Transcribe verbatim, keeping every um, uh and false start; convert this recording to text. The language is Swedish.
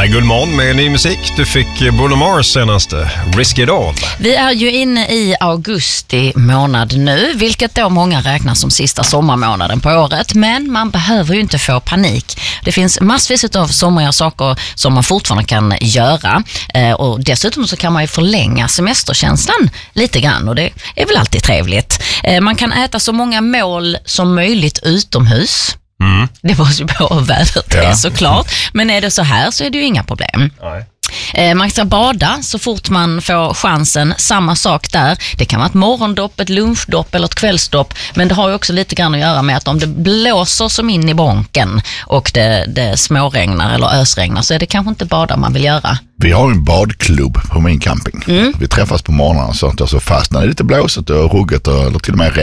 här är Guldmorgon med ny musik. Du fick Bruno Mars senaste Risk It All. Vi är ju inne i augusti månad nu, vilket då många räknar som sista sommarmånaden på året. Men man behöver ju inte få panik. Det finns massvis av somriga saker som man fortfarande kan göra. Eh, och dessutom så kan man ju förlänga semesterkänslan lite grann, och det är väl alltid trevligt. Eh, man kan äta så många mål som möjligt utomhus. Mm. Det var ju på vädret, ja. Såklart. Men är det så här så är det ju inga problem. Nej. Eh, man ska bada så fort man får chansen. Samma sak där. Det kan vara ett morgondopp, ett lunchdopp eller ett kvällsdopp. Men det har ju också lite grann att göra med att om det blåser som in i bonken och det, det småregnar eller ösregnar, så är det kanske inte bada man vill göra. Vi har en badklubb på min camping. Mm. Vi träffas på morgonen så att jag så fast när det är lite blåsigt och ruggigt eller till och med